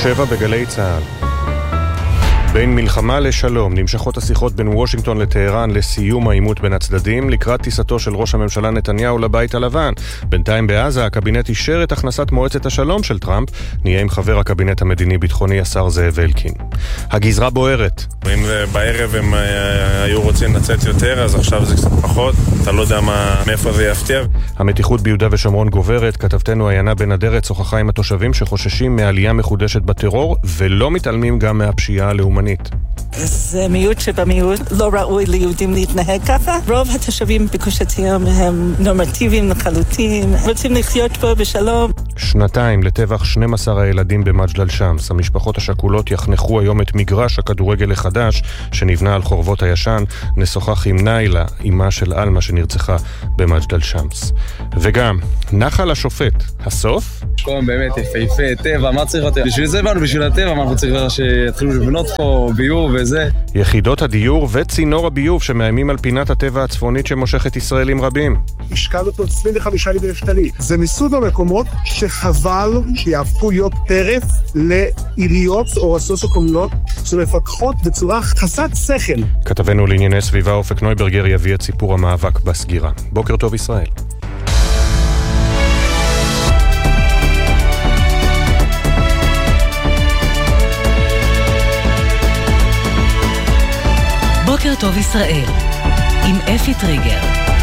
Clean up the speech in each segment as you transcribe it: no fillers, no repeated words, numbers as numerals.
7 בגלי צהל. בין מלחמה לשלום נמשכות השיחות בין וושינגטון לטהרן לסיום העימות בין הצדדים לקראת טיסתו של ראש הממשלה נתניהו לבית הלבן. בינתיים בעזה הקבינט אישר את הכנסת מועצת השלום של טראמפ. נהיה עם חבר הקבינט המדיני-ביטחוני השר זאב אלקין. הגזרה בוערת. אם בערב הם היו רוצים לצאת יותר, אז עכשיו זה קצת פחות. אתה לא יודע מאיפה זה יפתיע. המתיחות ביהודה ושומרון גוברת. כתבתנו עיינה בן הדרת שוחחה עם התושבים שחוששים מעלייה מחודשת בטרור ולא מתעלמים גם מהפשיעה הלאומנית. זה מיעוט שבמיעוט, לא ראוי ליהודים להתנהג ככה. רוב התושבים בגוש עציון הם נורמטיביים לחלוטין, רוצים לחיות פה בשלום. שנתיים לטבח 12 הילדים במג'דל שמס. המשפחות השכולות יחנכו היום את מגרש הכדורגל החדש שנבנה על חורבות הישן. נשוחח עם ניילה, אמה של אלמה שנרצחה במג'דל שמס. וגם נחל השופט, הסוף? מקום באמת יפהפה, טבע, מה צריך יותר? בשביל זה באנו, בשביל הטבע, מה אנחנו צריכים שיתחילו לבנות פה ביוב וזה. יחידות הדיור וצינור הביוב שמאיימים על פינת הטבע הצפונית שמושכת ישראלים רבים. השקענו פה 25 מיליון שקלים. זה מסוג המקומות שחבל שיהפכו להיות טרף לעיריות או סוציו-אקונומיות שמפקחות בצורה חסרת שכל. כתבנו לענייני סביבה אופק נויברגר יביא את סיפור המאבק בסגירה. בוקר טוב ישראל. בוקר טוב ישראל, עם אפי טריגר.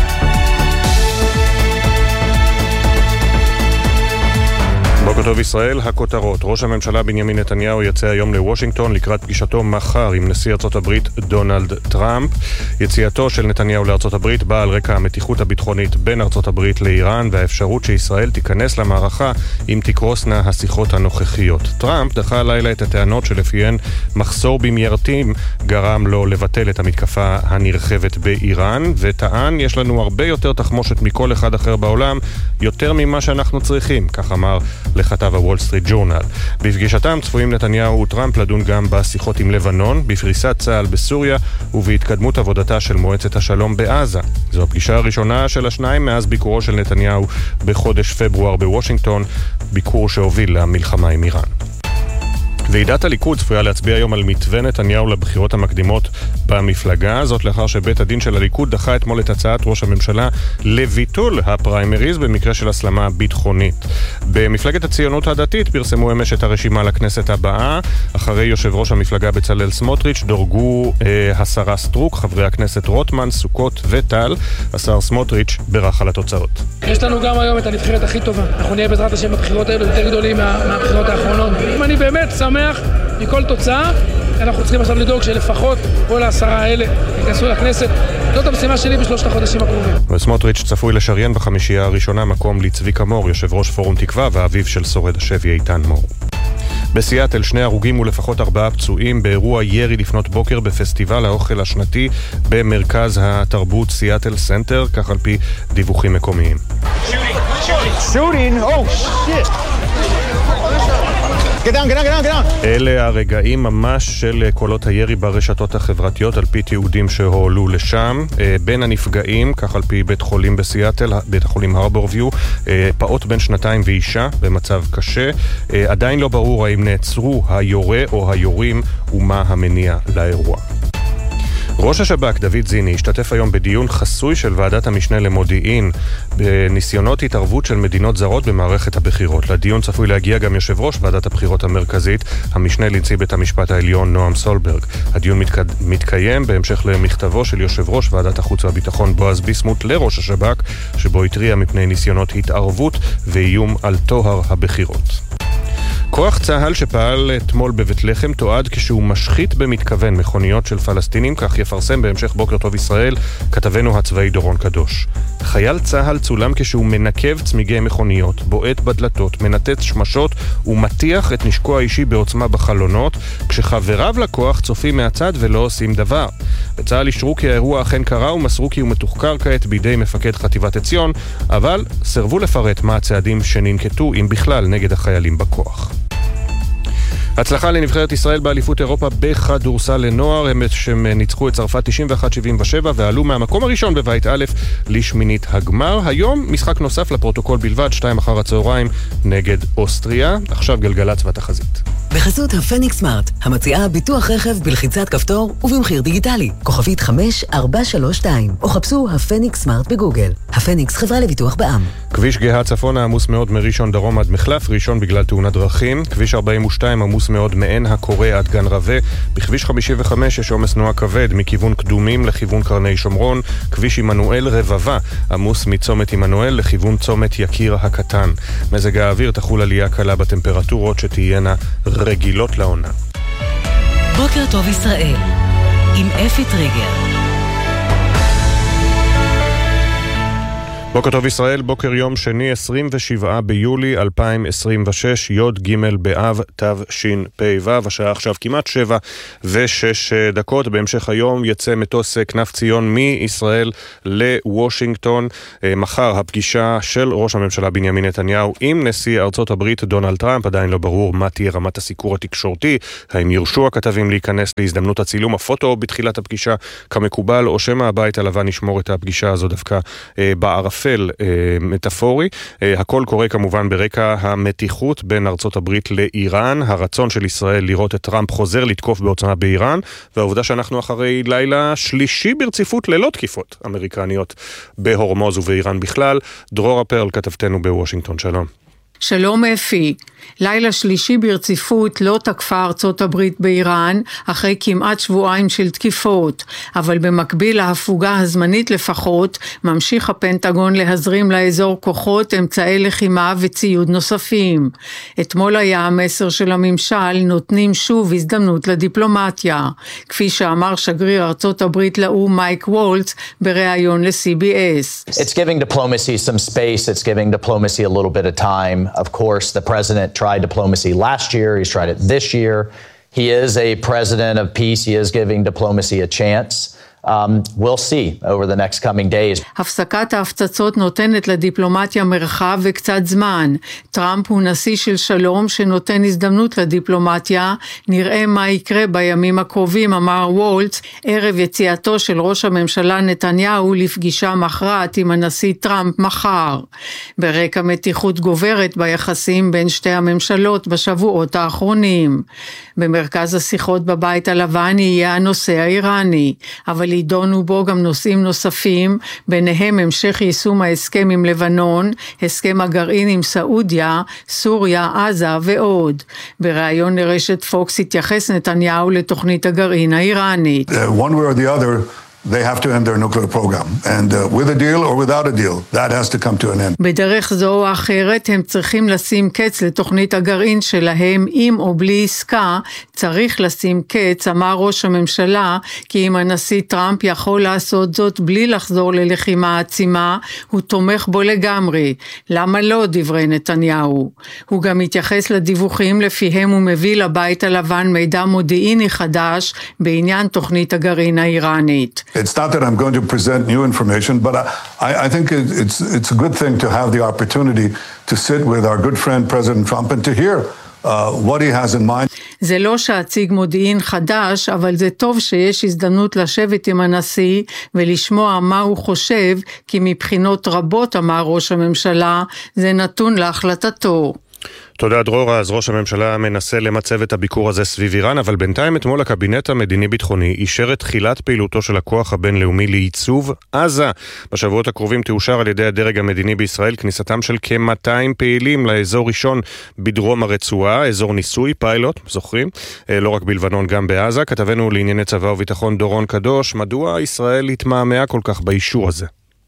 בוקר טוב ישראל, הכותרות. ראש הממשלה בנימין נתניהו יצא היום לוושינגטון לקראת פגישתו מחר עם נשיא ארצות הברית דונלד טראמפ. יציאתו של נתניהו לארצות הברית באה על רקע המתיחות הביטחונית בין ארצות הברית לאיראן והאפשרות שישראל תיכנס למערכה אם תקרוסנה השיחות הנוכחיות. טראמפ דחה הלילה את הטענות שלפיהן מחסור במיירטים גרם לו לבטל את המתקפה הנרחבת באיראן, וטען יש לנו הרבה יותר תחמושת מכל אחד אחר בעולם, יותר ממה שאנחנו צריכים, כך אמר לכתב הוול סטריט ג'ורנל. בפגישתם צפויים נתניהו וטראמפ לדון גם בשיחות עם לבנון, בפריסת צה"ל בסוריה ובהתקדמות עבודתה של מועצת השלום בעזה. זו הפגישה הראשונה של השניים מאז ביקורו של נתניהו בחודש פברואר בוושינגטון, ביקור שהוביל למלחמה עם איראן. ועידת הליכוד צפויה להצביע היום על מתווה נתניהו לבחירות המקדימות במפלגה, זאת לאחר שבית הדין של הליכוד דחה אתמול את הצעת ראש הממשלה לביטול הפריימריז במקרה של הסלמה ביטחונית. במפלגת הציונות הדתית פרסמו אמש את הרשימה לכנסת הבאה. אחרי יושב ראש המפלגה בצלאל סמוטריץ' דורגו השרה סטרוק, חברי הכנסת רוטמן, סוכות וטל. השר סמוטריץ' בירך על התוצאות. יש לנו גם היום את הנבחרת הכי טובה. אנחנו נהיה בעזרת השם בבחירות האלו יותר גדולים מהבחירות האחרונות. אם אני באמת שמח מכל תוצאה, אנחנו צריכים עכשיו לדאוג שלפחות כל 10 האלה ייכנסו לכנסת. זאת המשימה שלי בשלושת החודשים הקרובים. וסמוטריץ' צפוי לשריין בחמישייה הראשונה מקום לצביקה מור, יושב ראש פורום תקווה ואביו של שורד השבי איתן מור. בסיאטל 2 הרוגים ולפחות 4 פצועים באירוע ירי לפנות בוקר בפסטיבל האוכל השנתי במרכז התרבות סיאטל סנטר, כך על פי דיווחים מקומיים. Shooting! Oh shit! Get down. אלה הרגעים ממש של קולות הירי ברשתות החברתיות על פי תיעודים שהועלו לשם. בין הנפגעים, כך על פי בית חולים בסיאטל, בית החולים הרבורוויו, פעוט בן 2 ואישה במצב קשה. עדיין לא ברור האם נעצרו היורה או היורים ומה המניע לאירוע. ראש השב"כ דוד זיני השתתף היום בדיון חסוי של ועדת המשנה למודיעין בניסיונות התערבות של מדינות זרות במערכת הבחירות. לדיון צפוי להגיע גם יושב ראש ועדת הבחירות המרכזית, המשנה לנשיא בית המשפט העליון נועם סולברג. הדיון מתקיים בהמשך למכתבו של יושב ראש ועדת החוץ והביטחון בועז ביסמוט לראש השב"כ, שבו התריע מפני ניסיונות התערבות ואיום על טוהר הבחירות. כוח צהל שפעל אתמול בבית לחם תועד כשהוא משחית במתכוון מכוניות של פלסטינים, כך יפרסם בהמשך בוקר טוב ישראל כתבנו הצבאי דורון קדוש. חייל צהל צולם כשהוא מנקב צמיגי מכוניות, בועט בדלתות, מנתץ שמשות ומתיח את נשקו האישי בעוצמה בחלונות, כשחבריו לכוח צופים מהצד ולא עושים דבר. בצהל אישרו כי האירוע אכן קרה ומסרו כי הוא מתוחקר כעת בידי מפקד חטיבת עציון, אבל סרבו לפרט מה הצעדים שננקטו אם בכלל נגד החיילים בכוח. הצלחה לנבחרת ישראל באליפות אירופה בכדורסל לנוער, הם ניצחו את צרפת 91-77 ועלו מהמקום הראשון בבית א' לשמינית הגמר. היום משחק נוסף לפרוטוקול בלבד, 2 אחר הצהריים נגד אוסטריה. עכשיו גלגלצ והתחזית. בחסות הפניקס סמארט, המציעה ביטוח רכב בלחיצת כפתור ובמחיר דיגיטלי. כוכבית 5432, או חפשו הפניקס סמארט בגוגל. הפניקס חברה לביטוח בע"מ. כביש גאה צפונה עמוס מאוד מראשון דרום עד מחלף ראשון בגלל תאונת דרכים. כביש 42 עמוס מאוד מעין הקורא עד גן רווה. בכביש 55 יש עומס תנועה כבד מכיוון קדומים לכיוון קרני שומרון. כביש עמנואל רבבה עמוס מצומת עמנואל לכיוון צומת יקיר הקטן. מזג האוויר תחול עלייה קלה בטמפרטורות שתהיינה רגילות לעונה. בוקר טוב ישראל עם אפי טריגר. בוקר טוב ישראל, בוקר יום שני 27 ביולי 2026, י' ג' באב תשפ"ו, השעה עכשיו כמעט 7:06. בהמשך היום יצא מטוס כנף ציון מישראל לוושינגטון. מחר הפגישה של ראש הממשלה בנימין נתניהו עם נשיא ארצות הברית דונלד טראמפ. עדיין לא ברור מה תהיה רמת הסיקור התקשורתי, האם ירשו הכתבים להיכנס להזדמנות הצילום הפוטו בתחילת הפגישה כמקובל, או שמא הבית הלבן ישמור את הפגישה הזו דווקא בערפל מטאפורי. הכל קורה כמובן ברקע המתיחות בין ארצות הברית לאיראן, הרצון של ישראל לראות את טראמפ חוזר לתקוף בעוצמה באיראן, והעובדה שאנחנו אחרי לילה שלישי ברציפות ללא תקיפות אמריקניות בהורמוז ובאיראן בכלל. דרורה פרל כתבתנו בוושינגטון, שלום. שלום אפי, לילה שלישי ברציפות לא תקפה ארצות הברית באיראן אחרי כמעט שבועיים של תקיפות, אבל במקביל להפוגה הזמנית לפחות, ממשיך הפנטגון להזרים לאזור כוחות, אמצעי לחימה וציוד נוספים. אתמול היה המסר של הממשל, נותנים שוב הזדמנות לדיפלומטיה, כפי שאמר שגריר ארצות הברית לאום מייק וולץ בריאיון ל-CBS. It's giving diplomacy some space, it's giving diplomacy a little bit of time. Of course, the president tried diplomacy last year, he's tried it this year. He is a president of peace, he is giving diplomacy a chance. We'll see over the next coming days. הפסקת ההפצצות נותנת לדיפלומטיה מרחב וקצת זמן. טראמפ הוא נשיא של שלום שנותן הזדמנות לדיפלומטיה. נראה מה יקרה בימים הקרובים, אמר וולץ, ערב יציאתו של ראש הממשלה נתניהו לפגישה מכרעת עם הנשיא טראמפ מחר. ברקע מתיחות גוברת ביחסים בין שתי הממשלות בשבועות האחרונים. במרכז השיחות בבית הלבן יהיה הנושא האיראני, אבל ידונו בו גם נושאים נוספים, ביניהם המשך יישום ההסכם עם לבנון, הסכם הגרעין עם סעודיה, סוריה, עזה ועוד. בריאיון לרשת פוקס התייחס נתניהו לתוכנית הגרעין האיראנית. One way or the other, they have to end their nuclear program. And with a deal or without a deal, that has to come to an end. בדרך זו או אחרת הם צריכים לשים קץ לתוכנית הגרעין שלהם, עם או בלי עסקה, צריך לשים קץ, אמר ראש הממשלה, כי אם הנשיא טראמפ יכול לעשות זאת בלי לחזור ללחימה עצימה, הוא תומך בו לגמרי. למה לא, דברי נתניהו? הוא גם התייחס לדיווחים לפיהם הוא מביא לבית הלבן מידע מודיעיני חדש בעניין תוכנית הגרעין האיראנית. It's not that I'm going to present new information, but I think it's a good thing to have the opportunity to sit with our good friend President Trump and to hear what he has in mind. זה לא שאציג מודיעין חדש, אבל זה טוב שיש הזדמנות לשבת עם הנשיא ולשמוע מה הוא חושב, כי מבחינות רבות, אמר ראש הממשלה, זה נתון להחלטתו. תודה דרורה. אז ראש הממשלה מנסה למצב את הביקור הזה סביב איראן, אבל בינתיים אתמול הקבינט המדיני-ביטחוני אישר את תחילת פעילותו של הכוח הבינלאומי לייצוב עזה. בשבועות הקרובים תאושר על ידי הדרג המדיני בישראל כניסתם של כ-200 פעילים לאזור ראשון בדרום הרצועה, אזור ניסוי, פיילוט, זוכרים? לא רק בלבנון, גם בעזה. כתבנו לענייני צבא וביטחון דורון קדוש, מדוע ישראל התמהמה כל כך באישור הזה?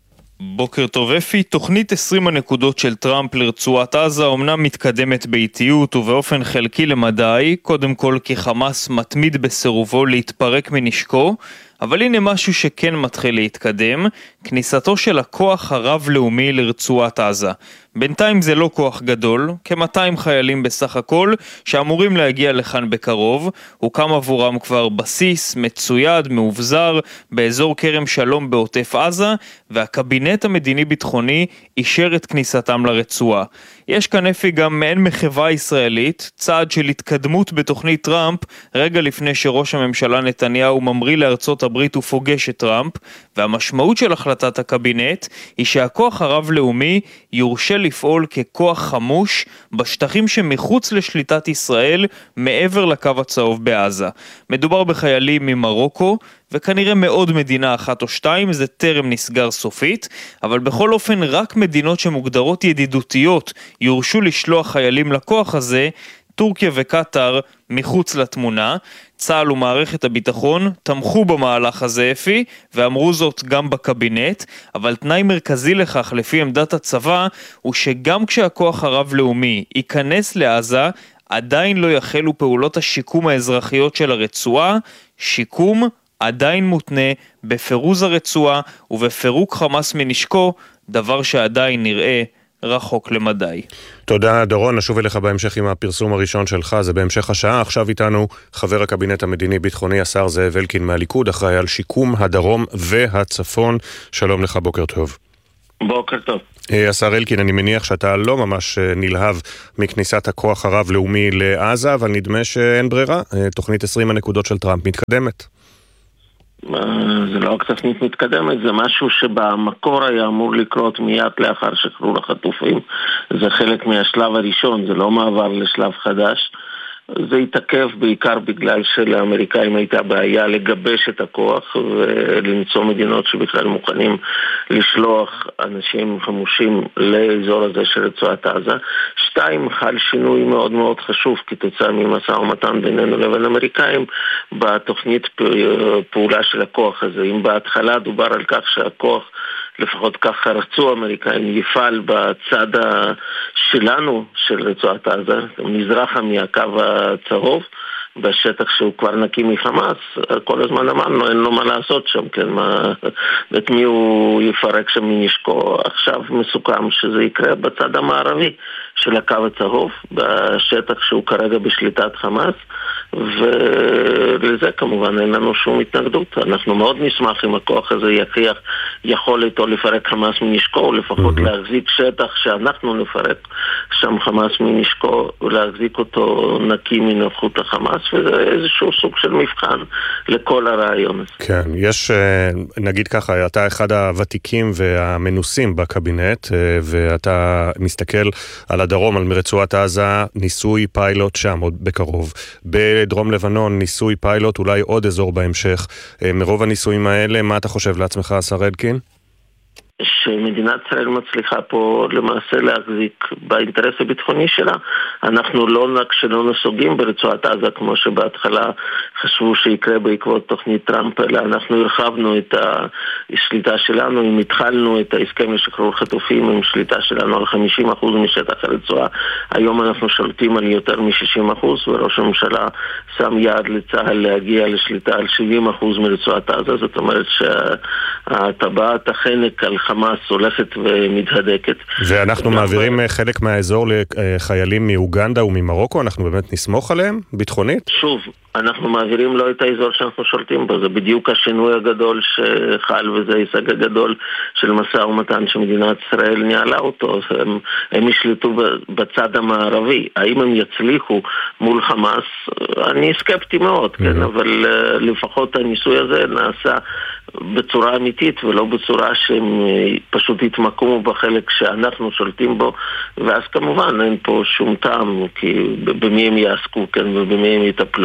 בוקר טוב אפי, תוכנית 20 הנקודות של טראמפ לרצועת עזה אומנם מתקדמת באיטיות ובאופן חלקי למדי, קודם כל כי חמאס מתמיד בסירובו להתפרק מנשקו, אבל הנה משהו שכן מתחיל להתקדם, כניסתו של הכוח הרב-לאומי לרצועת עזה. בינתיים זה לא כוח גדול, כ-200 חיילים בסך הכל, שאמורים להגיע לכאן בקרוב, הוקם עבורם כבר בסיס, מצויד, מאובזר, באזור כרם שלום בעוטף עזה, והקבינט המדיני-ביטחוני אישר את כניסתם לרצועה. יש כאן אפי גם מעין מחווה ישראלית, צעד של התקדמות בתוכנית טראמפ, רגע לפני שראש הממשלה נתניהו ממריא לארצות הברית ופוגש את טראמפ, והמשמעות של החלטת הקבינט היא שהכוח הרב-לאומי יורשה לפעול ככוח חמוש בשטחים שמחוץ לשליטת ישראל מעבר לקו הצהוב בעזה. מדובר בחיילים ממרוקו, וכנראה מעוד מדינה אחת או שתיים, זה טרם נסגר סופית, אבל בכל אופן רק מדינות שמוגדרות ידידותיות יורשו לשלוח חיילים לכוח הזה, טורקיה וקטר מחוץ לתמונה. צה"ל ומערכת הביטחון תמכו במהלך הזה אפי, ואמרו זאת גם בקבינט, אבל תנאי מרכזי לכך לפי עמדת הצבא, הוא שגם כשהכוח הרב-לאומי ייכנס לעזה, עדיין לא יחלו פעולות השיקום האזרחיות של הרצועה, שיקום עדיין מותנה בפירוז הרצועה ובפירוק חמאס מנשקו, דבר שעדיין נראה רחוק למדי. תודה דורון, נשוב אליך בהמשך עם הפרסום הראשון שלך, זה בהמשך השעה. עכשיו איתנו חבר הקבינט המדיני-ביטחוני, השר זאב אלקין מהליכוד, אחראי על שיקום הדרום והצפון. שלום לך, בוקר טוב. בוקר טוב. השר אלקין, אני מניח שאתה לא ממש נלהב מכניסת הכוח הרב-לאומי לעזה, אבל נדמה שאין ברירה. תוכנית 20 הנקודות של טראמפ מתקדמת. זה לא רק תוכנית מתקדמת, זה משהו שבמקור היה אמור לקרות מיד לאחר שחרור החטופים. זה חלק מהשלב הראשון, זה לא מעבר לשלב חדש. זה התעכב בעיקר בגלל שלאמריקאים הייתה בעיה לגבש את הכוח ולמצוא מדינות שבכלל מוכנים לשלוח אנשים חמושים לאזור הזה של רצועת עזה. 2, חל שינוי מאוד מאוד חשוב כתוצאה ממשא ומתן בינינו לבין אמריקאים בתוכנית פעולה של הכוח הזה. אם בהתחלה דובר על כך שהכוח, לפחות ככה רצו אמריקאים, יפעל בצד שלנו של רצועת עזה, מזרחה מהקו הצהוב, בשטח שהוא כבר נקי מחמאס. כל הזמן אמרנו, אין לו מה לעשות שם, כן, את מי הוא יפרק שם מנשקו. עכשיו מסוכם שזה יקרה בצד המערבי של הקו הצהוב, בשטח שהוא כרגע בשליטת חמאס, ולזה כמובן אין לנו שום התנגדות. אנחנו מאוד נשמח אם הכוח הזה יכול איתו לפרק חמאס מנשקו, או לפחות להחזיק שטח שאנחנו נפרק שם חמאס מנשקו, ולהחזיק אותו נקי מנוחות החמאס, וזה איזשהו סוג של מבחן לכל הרעיון הזה. כן, יש, נגיד ככה, אתה אחד הוותיקים והמנוסים בקבינט, ואתה מסתכל על הדרום, על מרצועת עזה, ניסוי פיילוט שם עוד בקרוב. בדרום לבנון ניסוי פיילוט, אולי עוד אזור בהמשך. מרוב הניסויים האלה, מה אתה חושב לעצמך, השר אלקין? שמדינת ישראל מצליחה פה למעשה להחזיק באינטרס הביטחוני שלה. אנחנו לא רק שלא נסוגים ברצועת עזה כמו שבהתחלה חשבו שיקרה בעקבות תוכנית טראמפ, אלא אנחנו הרחבנו את השליטה שלנו, אם התחלנו את ההסכם לשחרור חטופים עם שליטה שלנו על 50% משטח הרצועה. היום אנחנו שולטים על יותר מ-60%, וראש הממשלה שם יעד לצה"ל להגיע לשליטה על 70% מרצועת עזה. זאת אומרת שהטבעת החנק על חמאס הולכת ומתהדקת. ואנחנו מעבירים חלק מהאזור לחיילים מאוגנדה וממרוקו, אנחנו באמת נסמוך עליהם ביטחונית? שוב, אנחנו מעבירים לו את האזור שאנחנו שולטים בו, זה בדיוק השינוי הגדול שחל, וזה הישג הגדול של משא ומתן שמדינת ישראל ניהלה אותו. הם ישלטו בצד המערבי. האם הם יצליחו מול חמאס? אני סקפטי מאוד, כן? אבל לפחות הניסוי הזה נעשה בצורה אמיתית ולא בצורה שהם פשוט יתמקמו בחלק שאנחנו שולטים בו, ואז כמובן אין פה שום טעם, כי במי הם יעסקו, כן, ובמי הם יטפלו.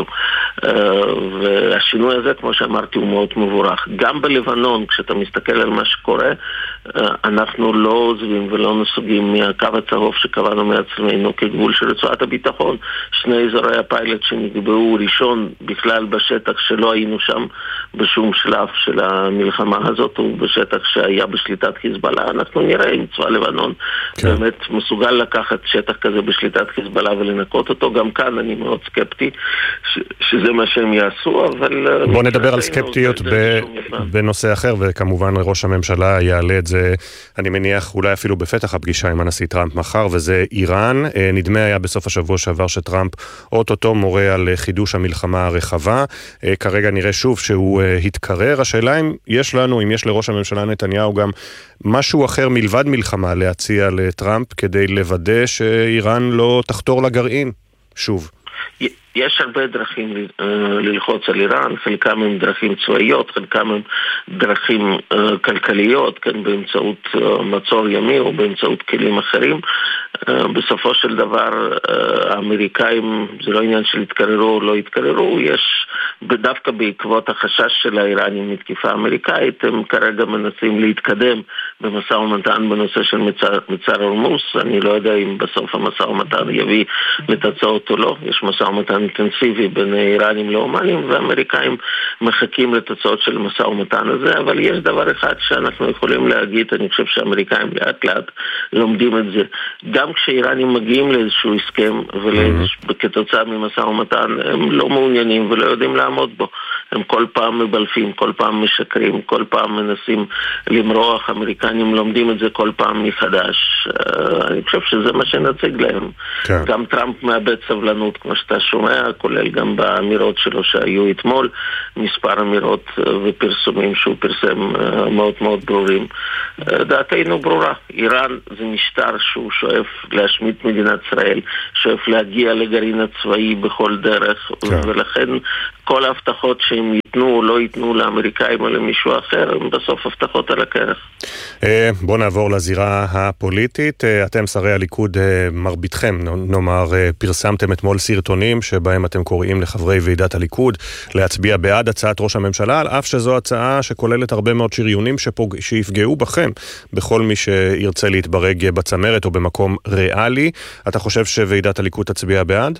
והשינוי הזה, כמו שאמרתי, הוא מאוד מבורך. גם בלבנון, כשאתה מסתכל על מה שקורה, אנחנו לא עוזבים ולא נסוגים מהקו הצהוב שקבענו מעצמנו כגבול של רצועת הביטחון. 2 אזורי הפיילוט שנקבעו ראשון בכלל בשטח שלא היינו שם בשום שלב של המלחמה הזאת, ובשטח שהיה בשליטת חיזבאללה. אנחנו נראה אם צבא לבנון באמת מסוגל לקחת שטח כזה בשליטת חיזבאללה ולנקות אותו. גם כאן אני מאוד סקפטי שזה שזה מה שהם יעשו, אבל... בוא נדבר על סקפטיות בנושא אחר, וכמובן ראש הממשלה יעלה את זה, אני מניח, אולי אפילו בפתח הפגישה עם הנשיא טראמפ מחר, וזה איראן. נדמה היה בסוף השבוע שעבר שטראמפ אוטוטו מורה על חידוש המלחמה הרחבה. כרגע נראה שוב שהוא התקרר. השאלה אם יש לנו, אם יש לראש הממשלה נתניהו גם משהו אחר מלבד מלחמה להציע לטראמפ כדי לוודא שאיראן לא תחתור לגרעין. שוב. יש הרבה דרכים ללחוץ על איראן, חלקם הם דרכים צבאיות, חלקם הם דרכים כלכליות, כן, באמצעות מצור ימי או באמצעות כלים אחרים. בסופו של דבר האמריקאים, זה לא עניין של התקררו או לא התקררו, יש דווקא בעקבות החשש של האיראנים מתקיפה אמריקאית, הם כרגע מנסים להתקדם במשא ומתן בנושא של מצר הורמוז. אני לא יודע אם בסוף המשא ומתן יביא לתוצאות או לא, יש משא ומתן אינטנסיבי בין איראנים לאומנים, והאמריקאים מחכים לתוצאות של משא ומתן הזה, אבל יש דבר אחד שאנחנו יכולים להגיד, אני חושב שהאמריקאים לאט לאט לומדים את זה. גם כשאיראנים מגיעים לאיזשהו הסכם, וכתוצאה ממשא ומתן, הם לא מעוניינים ולא יודעים לעמוד בו. הם כל פעם מבלפים, כל פעם משקרים, כל פעם מנסים למרוח. האמריקנים לומדים את זה כל פעם מחדש. אני חושב שזה מה שנציג להם. כן. גם טראמפ מאבד סבלנות, כמו שאתה שומע, כולל גם באמירות שלו שהיו אתמול, מספר אמירות ופרסומים שהוא פרסם מאוד מאוד ברורים. דעתנו ברורה. איראן זה משטר שהוא שואף להשמיד מדינת ישראל, שואף להגיע לגרעין הצבאי בכל דרך, כן. ולכן כל ההבטחות שהם ייתנו או לא ייתנו לאמריקאים או למישהו אחר, הם בסוף הבטחות על הכרך. בוא נעבור לזירה הפוליטית. אתם שרי הליכוד, מרביתכם, נאמר, פרסמתם אתמול סרטונים שבהם אתם קוראים לחברי ועידת הליכוד להצביע בעד הצעת ראש הממשלה, על אף שזו הצעה שכוללת הרבה מאוד שריונים שיפגעו בכם, בכל מי שירצה להתברג בצמרת או במקום ריאלי. אתה חושב שוועידת הליכוד תצביע בעד?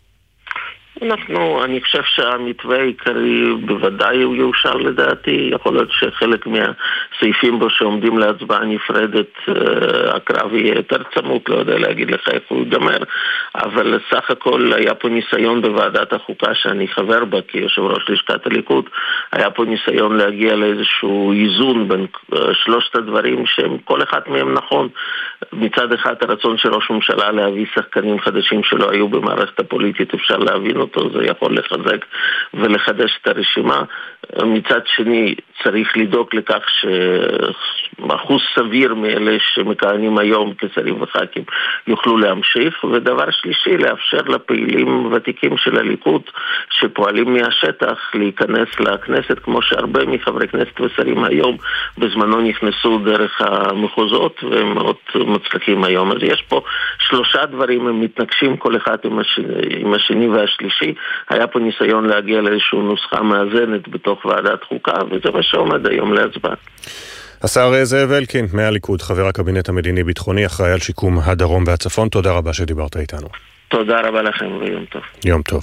אני חושב שהמתווה העיקרי בוודאי הוא יאושר לדעתי. יכול להיות שחלק מהסעיפים בו שעומדים להצבעה נפרדת, הקרב יהיה יותר צמוד, לא יודע להגיד לך איך הוא ייגמר, אבל סך הכל היה פה ניסיון בוועדת החוקה שאני חבר בה כיושב ראש לשכת הליכוד, היה פה ניסיון להגיע לאיזשהו איזון בין שלושת הדברים שהם כל אחד מהם נכון. מצד אחד הרצון של ראש ממשלה להביא שחקנים חדשים שלא היו במערכת הפוליטית, אפשר להבין אותו, זה יכול לחזק ולחדש את הרשימה. מצד שני צריך לדאוג לכך שאחוז סביר מאלה שמכהנים היום כשרים וח"כים יוכלו להמשיך, ודבר שלישי לאפשר לפעילים ותיקים של הליכוד שפועלים מהשטח להיכנס לכנסת, כמו שהרבה מחברי כנסת ושרים היום בזמנו נכנסו דרך המחוזות והם מאוד מצליחים היום. אז יש פה שלושה דברים, הם מתנגשים כל אחד עם השני והשלישי. היה פה ניסיון להגיע לאיזושהי נוסחה מאזנת בתוך ועדת חוקה, וזה מה שעומד היום להצבעה. השר זאב אלקין מהליכוד, חבר הקבינט המדיני-ביטחוני, אחראי על שיקום הדרום והצפון, תודה רבה שדיברת איתנו. תודה רבה לכם ויום טוב. יום טוב.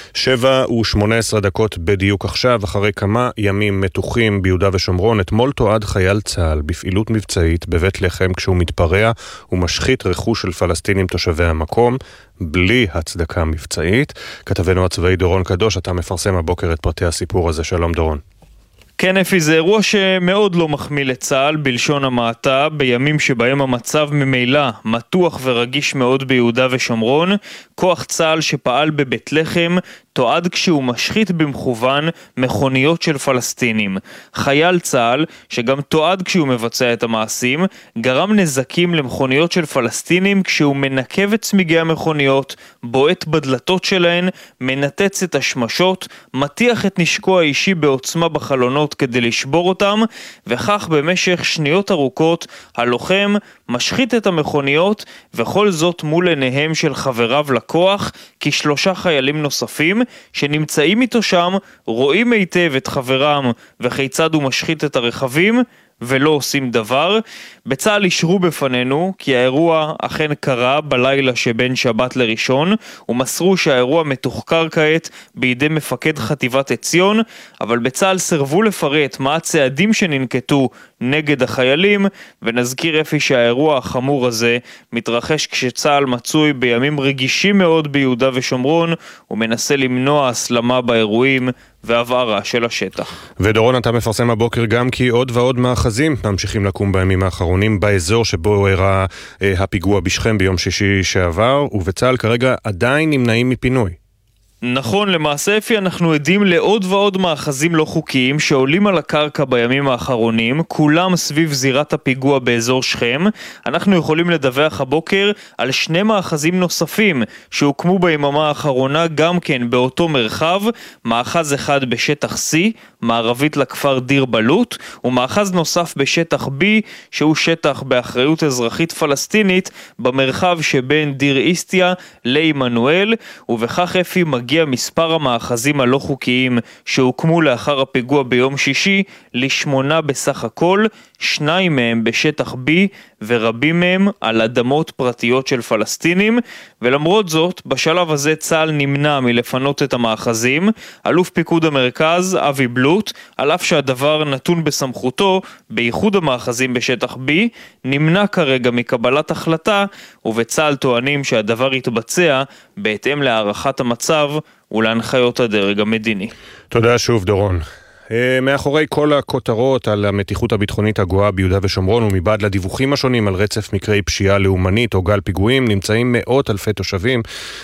7:18 בדיוק עכשיו, אחרי כמה ימים מתוחים ביהודה ושומרון, אתמול תועד חייל צה"ל בפעילות מבצעית בבית לחם כשהוא מתפרע ומשחית רכוש של פלסטינים תושבי המקום, בלי הצדקה מבצעית. כתבנו הצבאי דורון קדוש, אתה מפרסם הבוקר את פרטי הסיפור הזה. שלום דורון. כן אפי, זה אירוע שמאוד לא מחמיא לצה"ל בלשון המעטה, בימים שבהם המצב ממילא מתוח ורגיש מאוד ביהודה ושומרון. כוח צה"ל שפעל בבית לחם תועד כשהוא משחית במכוון מכוניות של פלסטינים. חייל צה"ל, שגם תועד כשהוא מבצע את המעשים, גרם נזקים למכוניות של פלסטינים כשהוא מנקב את צמיגי המכוניות, בועט בדלתות שלהן, מנתץ את השמשות, מטיח את נשקו האישי בעוצמה בחלונות כדי לשבור אותם, וכך במשך שניות ארוכות הלוחם משחית את המכוניות, וכל זאת מול עיניהם של חבריו לכוח, כי 3 חיילים נוספים שנמצאים איתו שם רואים היטב את חברם וכיצד הוא משחית את הרכבים, ולא עושים דבר. בצה"ל אישרו בפנינו כי האירוע אכן קרה בלילה שבין שבת לראשון, ומסרו שהאירוע מתוחקר כעת בידי מפקד חטיבת עציון, אבל בצה"ל סרבו לפרט מה הצעדים שננקטו נגד החיילים, ונזכיר אפי שהאירוע החמור הזה מתרחש כשצה"ל מצוי בימים רגישים מאוד ביהודה ושומרון, ומנסה למנוע הסלמה באירועים והבערה של השטח. ודורון, אתה מפרסם הבוקר גם כי עוד ועוד מאחזים ממשיכים לקום בימים האחרונים באזור שבו אירע הפיגוע בשכם ביום שישי שעבר, ובצה"ל כרגע עדיין נמנעים מפינוי. נכון, למעשה אפי אנחנו עדים לעוד ועוד מאחזים לא חוקיים שעולים על הקרקע בימים האחרונים, כולם סביב זירת הפיגוע באזור שכם. אנחנו יכולים לדווח הבוקר על 2 מאחזים נוספים שהוקמו ביממה האחרונה גם כן באותו מרחב, מאחז אחד בשטח C, מערבית לכפר דיר בלוט, ומאחז נוסף בשטח B, שהוא שטח באחריות אזרחית פלסטינית במרחב שבין דיר איסטיה לעמנואל, ובכך אפי מגיע מספר המאחזים הלא חוקיים שהוקמו לאחר הפיגוע ביום שישי ל8 בסך הכל, 2 מהם בשטח B ורבים מהם על אדמות פרטיות של פלסטינים. ולמרות זאת, בשלב הזה צה"ל נמנע מלפנות את המאחזים. אלוף פיקוד המרכז אבי בלוט, על אף שהדבר נתון בסמכותו בייחוד המאחזים בשטח B, נמנע כרגע מקבלת החלטה, ובצה"ל טוענים שהדבר יתבצע בהתאם להערכת המצב ולהנחיות הדרג המדיני. תודה שוב דורון. מאחורי כל הכותרות על המתיחות הביטחונית הגואה ביהודה ושומרון ומבעד לדיווחים השונים על רצף מקרי פשיעה לאומנית או גל פיגועים, נמצאים מאות אלפי תושבים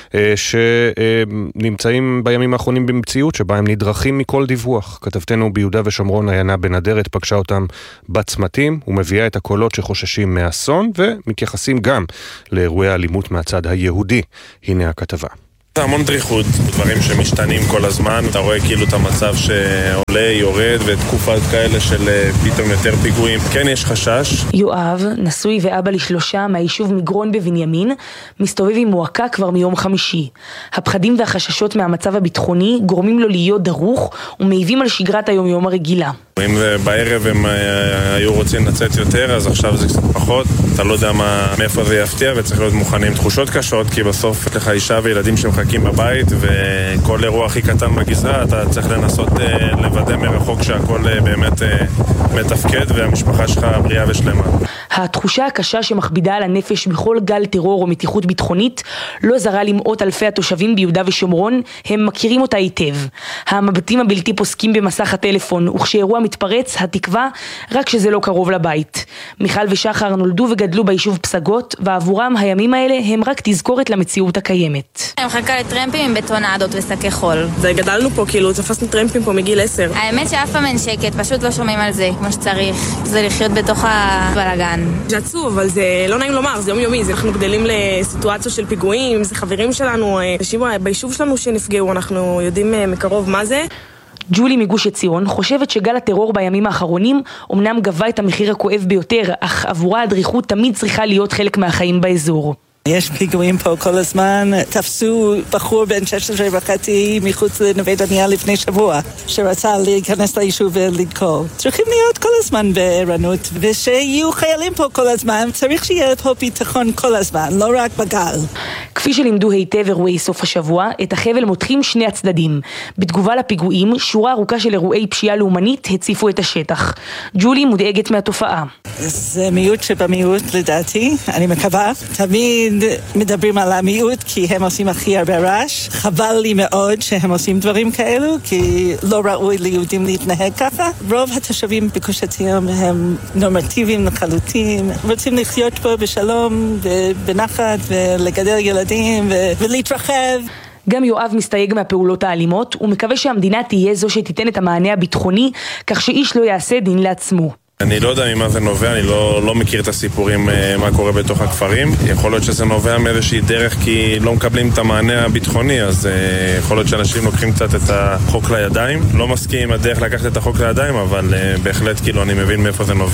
שנמצאים בימים האחרונים במציאות שבה הם נדרכים מכל דיווח. כתבתנו ביהודה ושומרון עיינה בן אדרת פגשה אותם בצמתים ומביאה את הקולות שחוששים מאסון ומתייחסים גם לאירועי האלימות מהצד היהודי. הנה הכתבה. זה המון דריכות, דברים שמשתנים כל הזמן, אתה רואה כאילו את המצב שעולה, יורד, ותקופות כאלה של פתאום יותר פיגועים. כן, יש חשש. יואב, נשוי ואבא ל3 מהיישוב מגרון בבנימין, מסתובב עם מועקה כבר מיום חמישי. הפחדים והחששות מהמצב הביטחוני גורמים לו להיות דרוך ומעיבים על שגרת היומיום הרגילה. אם בערב הם היו רוצים לצאת יותר, אז עכשיו זה קצת פחות. אתה לא יודע מאיפה זה יפתיע, וצריך להיות מוכנים. תחושות קשות, כי בסוף יש לך אישה וילדים שמחכים בבית, וכל אירוע הכי קטן בגזרה, אתה צריך לנסות לוודא מרחוק שהכל באמת מתפקד, והמשפחה שלך בריאה ושלמה. התחושה הקשה שמכבידה על הנפש בכל גל טרור או מתיחות ביטחונית לא זרה למאות אלפי התושבים ביהודה ושומרון, הם מכירים אותה היטב. המבטים הבלתי פוסקים במסך הטלפון, וכשאירוע מתפרץ, התקווה רק שזה לא קרוב לבית. מיכל ושחר נולדו וגדלו ביישוב פסגות, ועבורם הימים האלה הם רק תזכורת למציאות הקיימת. אני מחכה לטרמפים עם בטונדות ושקי חול. זה גדלנו פה, כאילו, תפסנו טרמפים פה מגיל 10. האמת שאף פעם אין שקט, פשוט לא שומעים על זה כמו שצריך. זה לחיות בתוך הבלגן. זה עצוב, אבל זה לא נעים לומר, זה יומיומי. אנחנו גדלים לסיטואציות של פיגועים, זה חברים שלנו, ביישוב שלנו שנפגעו, אנחנו יודעים מקרוב מה זה. ג'ולי מגוש עציון חושבת שגל הטרור בימים האחרונים אומנם גבה את המחיר הכואב ביותר, אך עבורה הדריכות תמיד צריכה להיות חלק מהחיים באזור. יש פיגועים פה כל הזמן. תפסו בחור בן 16.5 מחוץ לנווה דניאל לפני שבוע שרצה להיכנס ליישוב ולדקור. צריכים להיות כל הזמן בערנות, ושיהיו חיילים פה כל הזמן. צריך שיהיה פה ביטחון כל הזמן, לא רק בגל. כפי שלימדו היטב אירועי סוף השבוע, את החבל מותחים שני הצדדים. בתגובה לפיגועים, שורה ארוכה של אירועי פשיעה לאומנית הציפו את השטח. ג'ולי מודאגת מהתופעה. זה מיעוט שבמיעוט לדעתי, אני מקווה. תמיד מדברים על המיעוט כי הם עושים הכי הרבה רעש. חבל לי מאוד שהם עושים דברים כאלו, כי לא ראוי ליהודים להתנהג ככה. רוב התושבים בגוש עציון הם נורמטיביים לחלוטין, רוצים לחיות פה בשלום ובנחת ולגדל ילדים ולהתרחב. גם יואב מסתייג מהפעולות האלימות, ומקווה שהמדינה תהיה זו שתיתן את המענה הביטחוני, כך שאיש לא יעשה דין לעצמו. אני לא יודע ממה זה נובע, אני לא מכיר את הסיפורים מה קורה בתוך הכפרים. יכול להיות שזה נובע מאיזושהי דרך כי לא מקבלים את המענה הביטחוני, אז יכול להיות שאנשים לוקחים קצת את החוק לידיים. לא מסכים עם הדרך לקחת את החוק לידיים, אבל בהחלט כאילו אני מבין מאיפה זה נובע.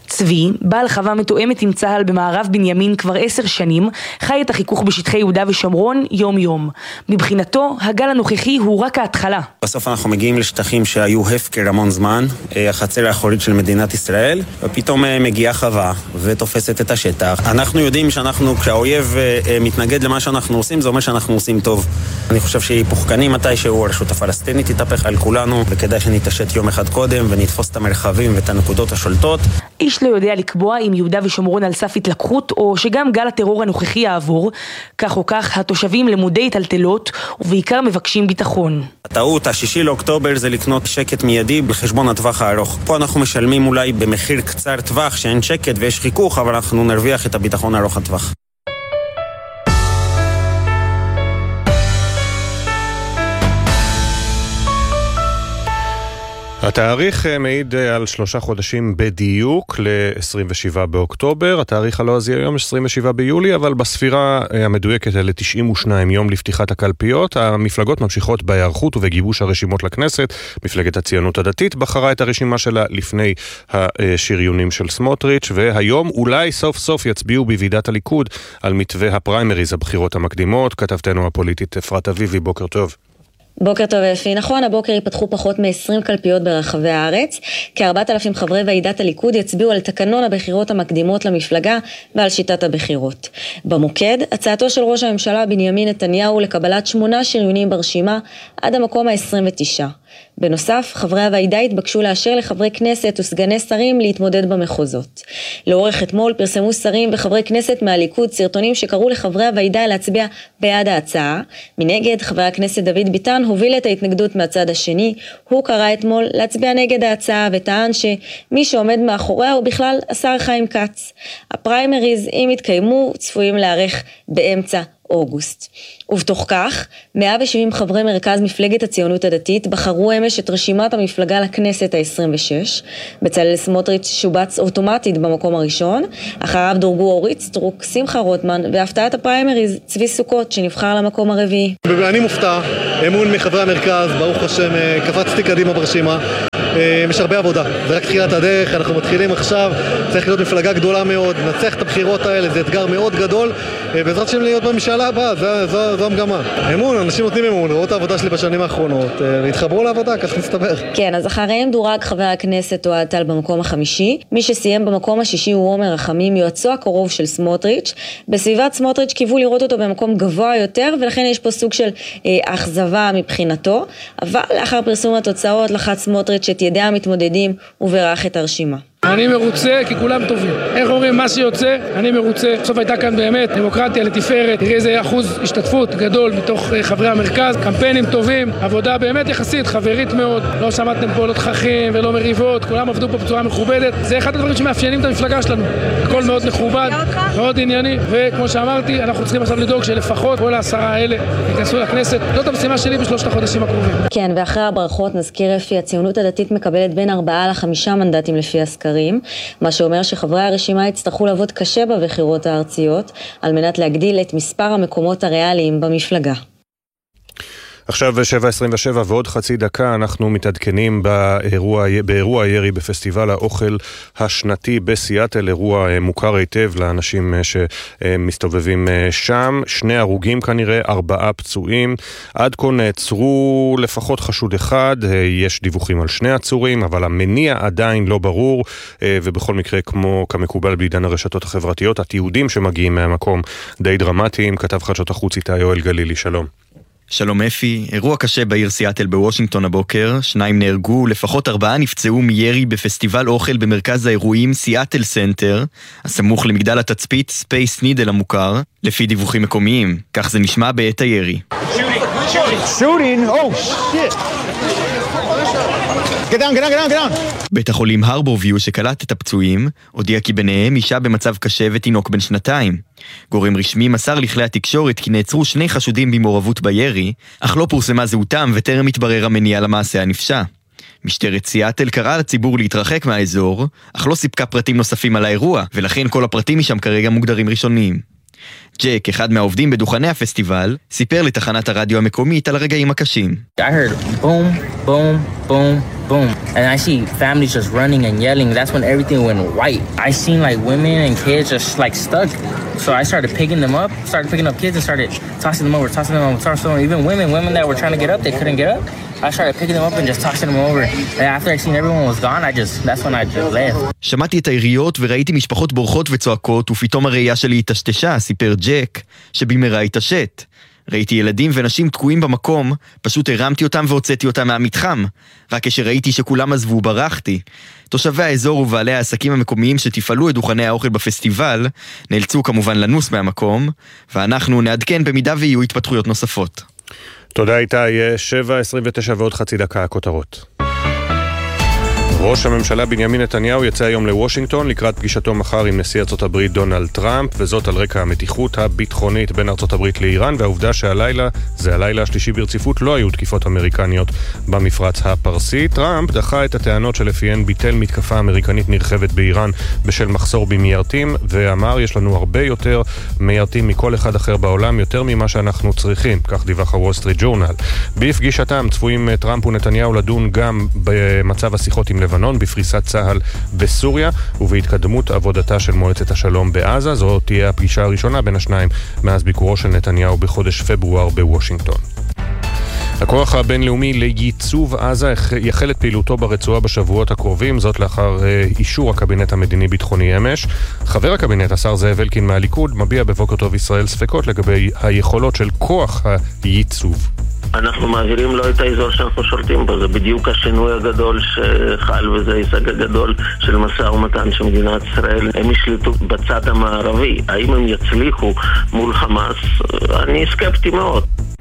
צבי, בעל חווה מתואמת עם צהל במערב בנימין כבר 10 שנים, חי את החיכוך בשטחי יהודה ושומרון יום יום. מבחינתו, הגל הנוכחי הוא רק ההתחלה. בסוף אנחנו מגיעים לשטחים שהיו הפקר המון זמן, החצר האחורית של מדינת ישראל, ופתאום מגיעה חווה ותופסת את השטח. אנחנו יודעים כשהאויב מתנגד למה שאנחנו עושים, זה אומר שאנחנו עושים טוב. אני חושב שהיא פוחקני מתישהו, הרשות הפלסטינית תתהפך על כולנו, וכדאי שנתעשת יום אחד קודם ונתפוס את המרחבים ואת הנקודות השולטות. איש לא יודע לקבוע אם יהודה ושומרון על סף התלקחות, או שגם גל הטרור הנוכחי יעבור. כך או כך, התושבים למודי טלטלות, ובעיקר מבקשים ביטחון. הטעות, 6 לאוקטובר זה לקנות שקט מיידי בחשבון הטווח הארוך. פה אנחנו משלמים אולי במחיר קצר טווח שאין שקט ויש חיכוך, אבל אנחנו נרוויח את הביטחון ארוך הטווח. התאריך מעיד על 3 חודשים בדיוק ל-27 באוקטובר, התאריך הלועזי היום 27 ביולי, אבל בספירה המדויקת אלה 92 יום לפתיחת הקלפיות. המפלגות ממשיכות בהיערכות ובגיבוש הרשימות לכנסת. מפלגת הציונות הדתית בחרה את הרשימה שלה לפני השריונים של סמוטריץ', והיום אולי סוף סוף יצביעו בוועידת הליכוד על מתווה הפריימריז, הבחירות המקדימות. כתבתנו הפוליטית אפרת אביבי, בוקר טוב. בוקר טוב אפי, נכון, הבוקר ייפתחו פחות מ-20 קלפיות ברחבי הארץ. כ-4,000 חברי ועידת הליכוד יצביעו על תקנון הבחירות המקדימות למפלגה ועל שיטת הבחירות. במוקד, הצעתו של ראש הממשלה בנימין נתניהו לקבלת 8 שריונים ברשימה עד המקום ה-29. בנוסף, חברי הוועידה התבקשו לאשר לחברי כנסת וסגני שרים להתמודד במחוזות. לאורך אתמול פרסמו שרים וחברי כנסת מהליכוד סרטונים שקראו לחברי הוועידה להצביע בעד ההצעה. מנגד, חבר הכנסת דוד ביטן הוביל את ההתנגדות מהצד השני. הוא קרא אתמול להצביע נגד ההצעה וטען שמי שעומד מאחוריה הוא בכלל השר חיים כץ. הפריימריז, אם יתקיימו, צפויים להיערך באמצע אוגוסט. ובתוך כך, 170 חברי מרכז מפלגת הציונות הדתית בחרו אמש את רשימת המפלגה לכנסת ה-26. בצלאל סמוטריץ' שובץ אוטומטית במקום הראשון, אחריו דורגו אורית סטרוק, שמחה רוטמן, והפתעת הפריימריז צבי סוכות שנבחר למקום הרביעי. אני מופתע, אמון מחברי המרכז, ברוך השם, קפצתי קדימה ברשימה. יש הרבה עבודה, זה רק תחילת הדרך, אנחנו מתחילים עכשיו, צריך להיות מפלגה גדולה מאוד, נצח את הבחירות האלה, זה אתגר מאוד גדול, בעזרת השם להיות בממשלה הבאה, זו המגמה. אמון, אנשים נותנים אמון, ראו את העבודה שלי בשנים האחרונות, והתחברו לעבודה, כך נסתבר. כן, אז אחריהם דורג חבר הכנסת אוהד טל במקום החמישי, מי שסיים במקום השישי הוא עומר רחמים, יועצו הקרוב של סמוטריץ'. בסביבת סמוטריץ' קיוו לראות אותו במקום גבוה יותר, ולכן יש פה סוג של אכזבה מבחינתו, אבל לאחר פרסום התוצאות לחץ סמוטריץ' את ידי המתמודדים וברך את הרשימה. אני מרוצה כי כולם טובים. איך אומרים, מה שיוצא, אני מרוצה. בסוף הייתה כאן באמת דמוקרטיה לתפארת. תראי איזה אחוז השתתפות גדול מתוך חברי המרכז. קמפיינים טובים, עבודה באמת יחסית, חברית מאוד. לא שמעתם פה לא תככים ולא מריבות. כולם עבדו פה בצורה מכובדת. זה אחד הדברים שמאפיינים את המפלגה שלנו. הכל מאוד מכובד, מאוד ענייני. וכמו שאמרתי, אנחנו צריכים עכשיו לדאוג שלפחות כל 10 האלה ייכנסו לכנסת. זאת המשימה שלי ב3 החודשים הקרובים. כן, ואחרי הברכות נזכיר אפי, הציונות הדתית מקבלת בין 4 ל5 מנדטים לפי הסקרים. מה שאומר שחברי הרשימה יצטרכו לעבוד קשה בבחירות הארציות על מנת להגדיל את מספר המקומות הריאליים במפלגה. עכשיו 7:27 ועוד חצי דקה אנחנו מתעדכנים באירוע הירי בפסטיבל האוכל השנתי בסיאטל, אירוע מוכר היטב לאנשים שמסתובבים שם. 2 הרוגים כנראה, 4 פצועים. עד כה נעצרו לפחות חשוד אחד, יש דיווחים על 2 עצורים, אבל המניע עדיין לא ברור, ובכל מקרה כמו כמקובל בעידן הרשתות החברתיות, התיעודים שמגיעים מהמקום די דרמטיים. כתב חדשות החוץ איתי יואל גלילי, שלום. שלום אפי, אירוע קשה בעיר סיאטל בוושינגטון הבוקר, 2 נהרגו, לפחות 4 נפצעו מירי בפסטיבל אוכל במרכז האירועים סיאטל סנטר, הסמוך למגדל התצפית ספייס נידל המוכר, לפי דיווחים מקומיים, כך זה נשמע בעת הירי. Shooting! Oh shit! Get down! בית החולים הרבורוויו שקלט את הפצועים, הודיע כי ביניהם אישה במצב קשה ותינוק בן 2. גורם רשמי מסר לכלי התקשורת כי נעצרו 2 חשודים במעורבות בירי, אך לא פורסמה זהותם וטרם התברר המניע למעשה הנפשע. משטרת סיאטל קראה לציבור להתרחק מהאזור, אך לא סיפקה פרטים נוספים על האירוע, ולכן כל הפרטים משם כרגע מוגדרים ראשוניים. ג'ק, אחד מהעובדים בדוכני הפסטיבל, סיפר לתחנת הרדיו המקומית על הרגעים הקשים. I heard boom, boom, boom, boom. And I see families just running and yelling. That's when everything went white. I seen like women and kids just like stuck. So I started picking them up, started picking up kids and started tossing them over. Even women that were trying to get up, they couldn't get up. I started picking them up and just tossing them over. And after I seen everyone was gone, that's when I just left. שמעתי את העיריות וראיתי משפחות בורחות וצועקות, ופתאום הראייה שלי התשתשה, סיפר ג'ק, שבמהרה התעשת. ראיתי ילדים ונשים תקועים במקום, פשוט הרמתי אותם והוצאתי אותם מהמתחם. רק כשראיתי שכולם עזבו, ברחתי. תושבי האזור ובעלי העסקים המקומיים שתפעלו את דוכני האוכל בפסטיבל, נאלצו כמובן לנוס מהמקום, ואנחנו נעדכן במידה ויהיו התפתחויות נוספות. תודה איתי, 7:29 ועוד חצי דקה הכותרות. ראש הממשלה בנימין נתניהו יצא היום לוושינגטון לקראת פגישתו מחר עם נשיא ארצות הברית דונלד טראמפ, וזאת על רקע המתיחות הביטחונית בין ארצות הברית לאיראן, והעובדה שהלילה, זה הלילה השלישי ברציפות, לא היו תקיפות אמריקניות במפרץ הפרסי. טראמפ דחה את הטענות שלפיהן ביטל מתקפה אמריקנית נרחבת באיראן בשל מחסור במיירטים, ואמר יש לנו הרבה יותר מיירטים מכל אחד אחר בעולם, יותר ממה שאנחנו צריכים, כך דיווח הוול סטריט ג'ורנל. בפגישתם צפויים טראמפ ונתניהו לדון גם במצב השיחות עם לבנון, בפריסת צהל בסוריה ובהתקדמות עבודתה של מועצת השלום בעזה. זו תהיה הפגישה הראשונה בין השניים מאז ביקורו של נתניהו בחודש פברואר בוושינגטון. הכוח הבינלאומי לייצוב עזה יחל את פעילותו ברצועה בשבועות הקרובים, זאת לאחר אישור הקבינט המדיני-ביטחוני אמש. חבר הקבינט, השר זאב אלקין מהליכוד, מביע בבוקר טוב ישראל ספקות לגבי היכולות של כוח הייצוב. אנחנו מעבירים לו את האזור שאנחנו שולטים בו, זה בדיוק השינוי הגדול שחל, וזה הישג הגדול של משא ומתן שמדינת ישראל הם ישלטו בצד המערבי. האם הם יצליחו מול חמאס? אני סקפטי מאוד.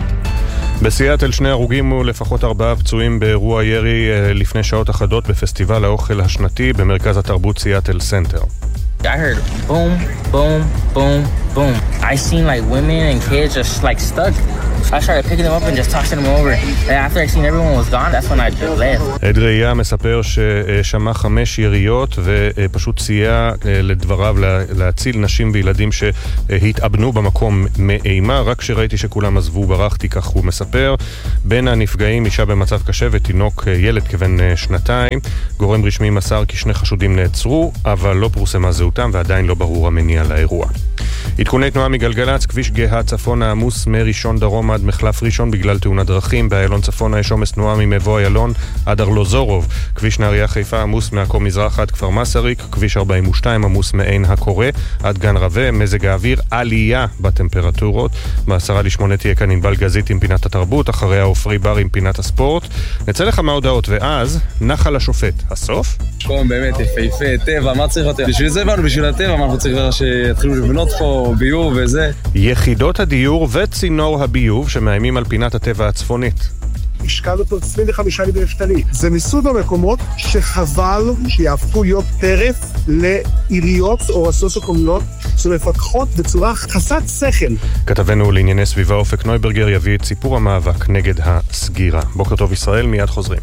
בסיאטל 2 הרוגים ולפחות 4 פצועים באירוע ירי לפני שעות אחדות בפסטיבל האוכל השנתי במרכז התרבות סיאטל סנטר. I heard boom, boom, boom, boom. I seen like women and kids just like stuck. I started picking them up and just tossing them over. And after I seen everyone was gone, that's when I just left. עד ראייה מספר ששמע 5 יריות ופשוט סייע לדבריו להציל נשים וילדים שהתאבנו במקום מאימה. רק כשראיתי שכולם עזבו ברחתי, כך הוא מספר. בין הנפגעים אישה במצב קשה ותינוק ילד כבן 2. גורם רשמי מסר כי 2 חשודים נעצרו, אבל לא פורסמה זהותם ועדיין לא ברור המניע לאירוע. עדכוני תנועה מגלגלץ, כביש גאה צפון העמוס מראשון דרום עד מחלף ראשון בגלל תאונת דרכים. באיילון צפון יש עומס תנועה ממבוא איילון עד ארלוזורוב. כביש נהריה חיפה עמוס מעכו מזרח עד כפר מסריק. כביש 42 עמוס מעין הקורא עד גן רווה. מזג האוויר עלייה בטמפרטורות. ב7:50 תהיה כאן ענבל גזית עם פינת התרבות, אחריה עופרי בר עם פינת הספורט. נצא לכמה הודעות ואז נחל השופט. הסוף? מקום באמת יפהפה, טבע, מה צריך יותר? בשביל זה באנו, בשביל הטבע, אנחנו צריכים שיתחילו לבנות פה ביוב וזה. יחידות הדיור וצינור הביוב שמאיימים על פינת הטבע הצפונית. השקענו אותו 25 מיליון שקלים. זה מסוג המקומות שחבל שיהפכו להיות טרף לעיריות או הסוציו-אקונומיות שמפתחות בצורה חסרת שכל. כתבנו לענייני סביבה אופק נויברגר יביא את סיפור המאבק נגד הסגירה. בוקר טוב ישראל, מיד חוזרים.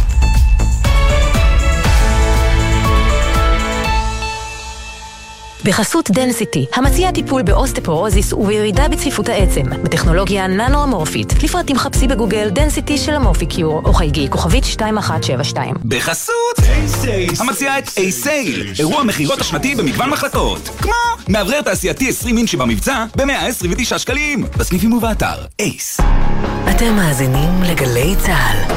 בחסות דנסיטי, המציע טיפול באוסטפורוזיס ובירידה בצפיפות העצם, בטכנולוגיה ננו-אמורפית. לפרטים חפשי בגוגל דנסיטי של אמורפיקיור, או חייגי כוכבית 2172. בחסות המציע את A-Sale, אירוע מחירות השנתי במגוון מחלקות, כמו מאוורר תעשייתי 20 אינץ' שבמבצע ב-129 שקלים, בסניפים ובאתר אייס. אתם מאזינים לגלי צהל.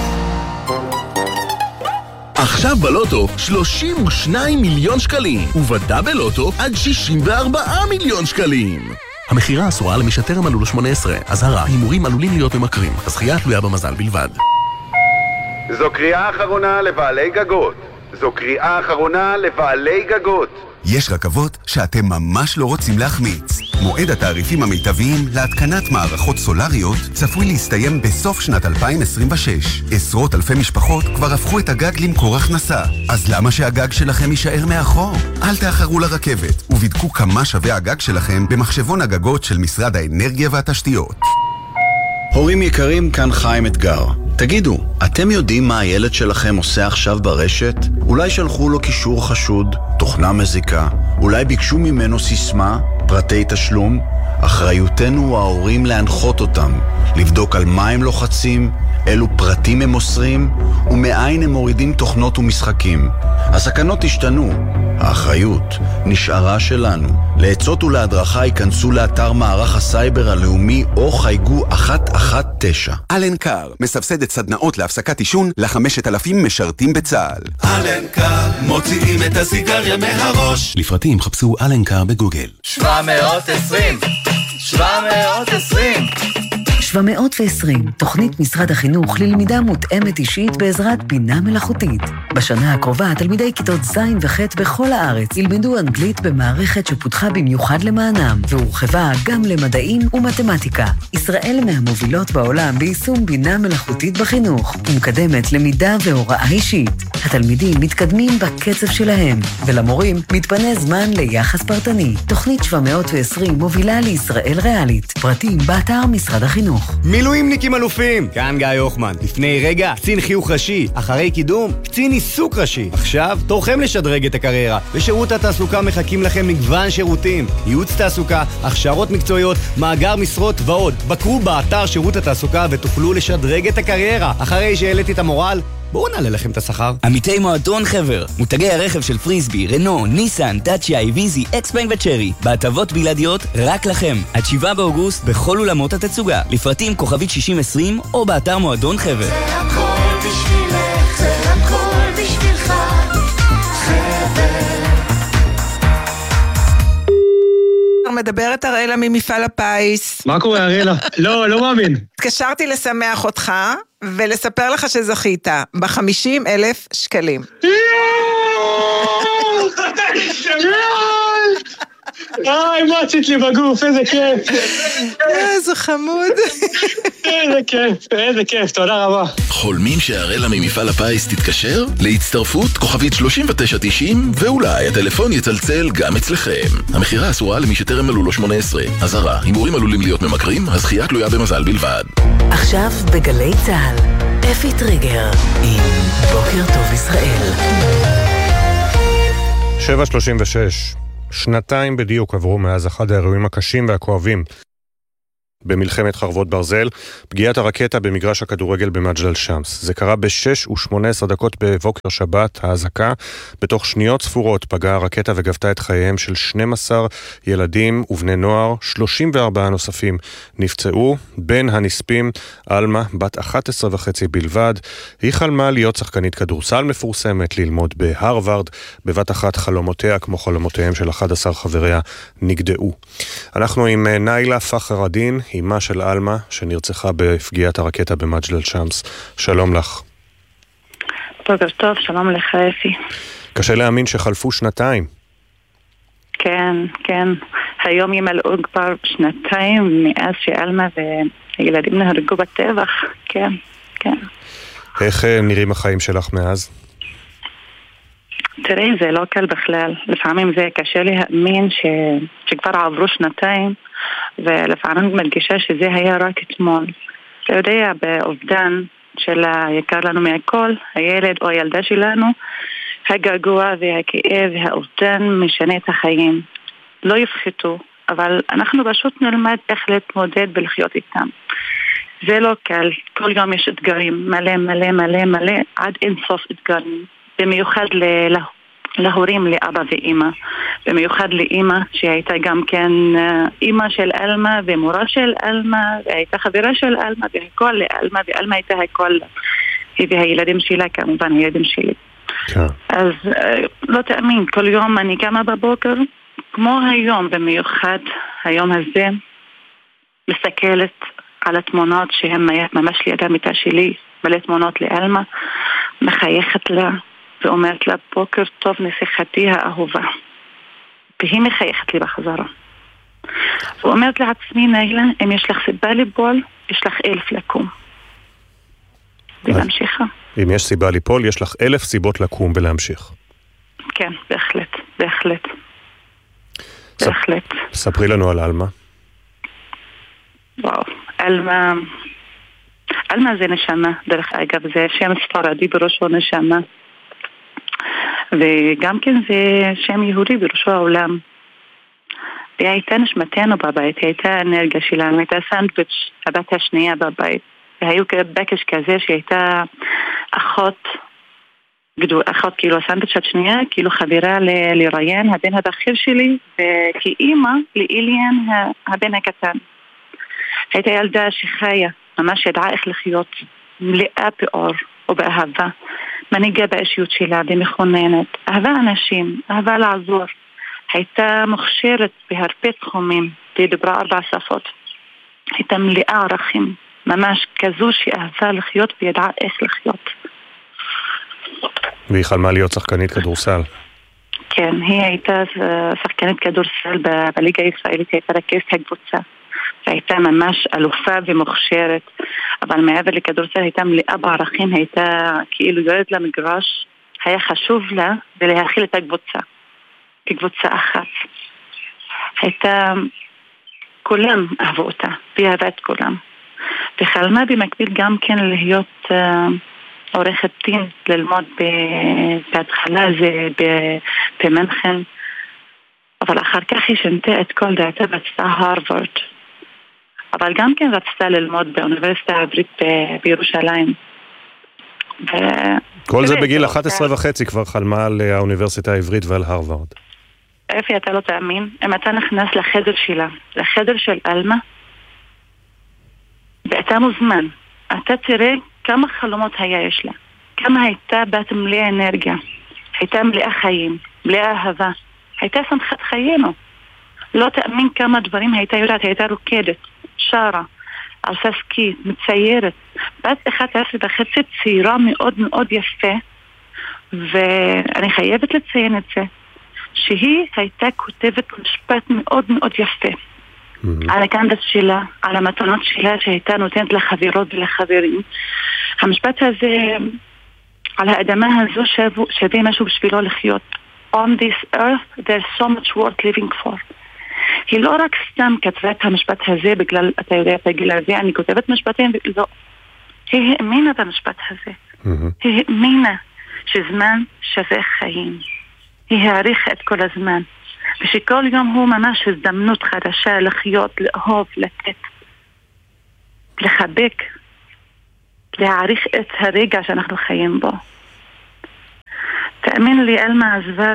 עכשיו בלוטו 32 מיליון שקלים, ובדאבל לוטו עד 64 מיליון שקלים. המחירה אסורה למי שטרם מלאו לו 18. אזהרה, הימורים עלולים להיות ממכרים. הזכייה תלויה במזל בלבד. זו קריאה אחרונה לבעלי גגות. זו קריאה אחרונה לבעלי גגות. יש רכבות שאתם ממש לא רוצים להחמיץ. מועד התעריפים המיטביים להתקנת מערכות סולריות צפוי להסתיים בסוף שנת 2026. עשרות אלפי משפחות כבר הפכו את הגג למקור הכנסה. אז למה שהגג שלכם יישאר מאחור? אל תאחרו לרכבת ובדקו כמה שווה הגג שלכם במחשבון הגגות של משרד האנרגיה והתשתיות. הורים יקרים, כאן חיים אתגר. תגידו, אתם יודעים מה הילד שלכם עושה עכשיו ברשת? אולי שלחו לו קישור חשוד, תוכנה מזיקה, אולי ביקשו ממנו סיסמה? פרטי תשלום, אחריותנו ההורים להנחות אותם, לבדוק על מה הם לוחצים, אילו פרטים הם מוסרים, ומאין הם מורידים תוכנות ומשחקים. הסכנות השתנו, האחריות נשארה שלנו. לעצות ולהדרכה ייכנסו לאתר מערך הסייבר הלאומי או חייגו 119. אלנקר מסבסדת סדנאות להפסקת עישון ל5,000 משרתים בצה"ל. אלנקר מוציאים את הסיגריה מהראש. לפרטים חפשו אלנקר בגוגל. 720 תוכנית משרד החינוך ללמידה מותאמת אישית בעזרת בינה מלאכותית. בשנה הקרובה תלמידי כיתות ז' וח' בכל הארץ ילמדו אנגלית במערכת שפותחה במיוחד למענם, והורחבה גם למדעים ומתמטיקה. ישראל מהמובילות בעולם ביישום בינה מלאכותית בחינוך, ומקדמת למידה והוראה אישית. התלמידים מתקדמים בקצב שלהם, ולמורים מתפנה זמן ליחס פרטני. תוכנית 720 מובילה לישראל ריאלית. פרטים באתר משרד החינוך. מילואימניקים אלופים, כאן גיא יוחמן. לפני רגע, קצין חיוך ראשי. אחרי קידום, קצין עיסוק ראשי. עכשיו, תורכם לשדרג את הקריירה. בשירות התעסוקה מחכים לכם מגוון שירותים. ייעוץ תעסוקה, הכשרות מקצועיות, מאגר משרות ועוד. בקרו באתר שירות התעסוקה ותוכלו לשדרג את הקריירה. אחרי שהעליתי את המורל, בואו נעלה לכם את השכר. עמיתי מועדון חבר, מותגי הרכב של פריסבי, רנו, ניסן, דאצ'יה, איביזי, אקספלנג וצ'רי, בהטבות בלעדיות רק לכם. עד 7 באוגוסט בכל אולמות התצוגה. לפרטים כוכבית 6020 או באתר מועדון חבר. זה הכל בשבילך, זה הכל בשבילך, חבר. מדברת אראלה ממפעל הפיס. מה קורה אראלה? לא מאמין. התקשרתי לשמח אותך ולספר לך שזכית ב50,000 שקלים. מה עשית לי בגוף, איזה כיף. איזה חמוד. איזה כיף, תודה רבה. חולמים שהאראלה ממפעל הפיס תתקשר? להצטרפות כוכבית 3990 ואולי הטלפון יצלצל גם אצלכם. המחירה אסורה למי שטרם מלאו לו 18. אזהרה, הימורים עלולים להיות ממכרים, הזכייה תלויה במזל בלבד. עכשיו בגלי צהל, אפי טריגר עם בוקר טוב ישראל. 7:36 שנתיים בדיוק עברו מאז אחד האירועים הקשים והכואבים במלחמת חרבות ברזל, פגיעת הרקטה במגרש הכדורגל במג'דל שמס. זה קרה ב6:18 בבוקר שבת האזעקה. בתוך שניות ספורות פגעה הרקטה וגבתה את חייהם של 12 ילדים ובני נוער. 34 נוספים נפצעו. בין הנספים אלמה, בת 11.5 בלבד. היא חלמה להיות שחקנית כדורסל מפורסמת, ללמוד בהרווארד. בבת אחת חלומותיה, כמו חלומותיהם של 11 חבריה, נגדעו. אנחנו עם ניילה פחרדין, אימה של אלמה, שנרצחה בפגיעת הרקטה במג'דל שמס. שלום לך. בוקר טוב, שלום לך אפי. קשה להאמין שחלפו שנתיים. כן. היום ימלאו כבר שנתיים מאז שאלמה והילדים נהרגו בטבח. כן. איך נראים החיים שלך מאז? תראי, זה לא קל בכלל. לפעמים זה קשה להאמין שכבר עברו שנתיים, ולפעמים מרגישה שזה היה רק אתמול. אתה יודע, באובדן של היקר לנו מהכל, הילד או הילדה שלנו, הגעגוע והכאב והאובדן משנה את החיים. לא יפחתו, אבל אנחנו פשוט נלמד איך להתמודד ולחיות איתם. זה לא קל. כל יום יש אתגרים, מלא, עד אינסוף אתגרים. במיוחד להורים, לאבא ואמא. במיוחד לאמא, שהייתה גם כן אמא של אלמה ומורה של אלמה, והייתה חברה של אלמה, והכל לאלמה, ואלמה הייתה הכל, היא והילדים שלה, כמובן הילדים שלי. אז לא תאמין, כל יום אני קמה בבוקר, כמו היום, במיוחד היום הזה, מסתכלת על התמונות שהן ממש ליד המיטה שלי, מלא תמונות לאלמה, מחייכת לה, ואומרת לה, בוקר טוב נסיכתי האהובה. והיא מחייכת לי בחזרה. ואומרת לעצמי, ניילה, אם יש לך סיבה ליפול, יש לך 1,000 לקום. ולהמשיכה. אם יש סיבה ליפול, יש לך 1,000 סיבות לקום ולהמשיך. כן, בהחלט. ספרי לנו על אלמה. וואו, אלמה זה נשמה, דרך אגב, זה שם ספרדי בראשו נשמה. וגם כן זה שם יהודי בראשו העולם. והיא הייתה נשמתנו בבית, היא הייתה האנרגיה שלנו, הייתה סנדוויץ' הבת השנייה בבית, והיו בקש כזה שהיא הייתה אחות כאילו הסנדוויץ' השנייה, כאילו חברה לריין, הבן הבכיר שלי, וכאימא לאיליאן, הבן הקטן. הייתה ילדה שחיה, ממש ידעה איך לחיות, מלאה באור ובאהבה, מנהיגה באישיות שלה ומכוננת, אהבה אנשים, אהבה לעזור. הייתה מוכשרת בהרבה תחומים, והיא דיברה 4 שפות. הייתה מלאה ערכים, ממש כזו שאהבה לחיות וידעה איך לחיות. והיא חלמה להיות שחקנית כדורסל. כן, היא הייתה שחקנית כדורסל בליגה הישראלית, הייתה רכזת הקבוצה. והייתה ממש אלופה ומוכשרת, אבל מעבר לכדורסל הייתה מלאה בערכים, הייתה כאילו יורדת למגרש, היה חשוב לה ולהכיל את הקבוצה, כקבוצה אחת. הייתה, כולם אהבו אותה, והיא אהבה את כולם. וחלמה במקביל גם כן להיות עורכת דין, ללמוד בהתחלה זה במנחן, אבל אחר כך היא שינתה את כל דעתה ורצתה הרווארד. אבל גם כן רצתה ללמוד באוניברסיטה העברית בירושלים. כל זה בגיל 11.5 כבר חלמה על האוניברסיטה העברית ועל הרווארד. איפה אתה לא תאמין? אם אתה נכנס לחדר שלה, לחדר של אלמה, ואתה מוזמן, אתה תראה כמה חלומות היה יש לה, כמה הייתה בת מלאה אנרגיה, הייתה מלאה חיים, מלאה אהבה, הייתה שמחת חיינו. לא תאמין כמה דברים הייתה יודעת, הייתה רוקדת, שרה, עושה סקי, מציירת. בת 11.5 צעירה מאוד מאוד יפה, ואני חייבת לציין את זה, שהיא הייתה כותבת משפט מאוד מאוד יפה. על הקנדס שלה, על המתנות שלה שהייתה נותנת לחברות ולחברים. המשפט הזה, על האדמה הזו שווה משהו בשבילו לחיות. On this earth there's so much worth living for. היא לא רק סתם כתבה את המשפט הזה בגלל, אתה יודע, בגיל הזה, אני כותבת משפטים, לא. היא האמינה במשפט הזה. היא האמינה שזמן שווה חיים. היא העריכה את כל הזמן. ושכל יום הוא ממש הזדמנות חדשה לחיות, לאהוב, לתת, לחבק, להעריך את הרגע שאנחנו חיים בו. תאמין לי, אלמה עזבה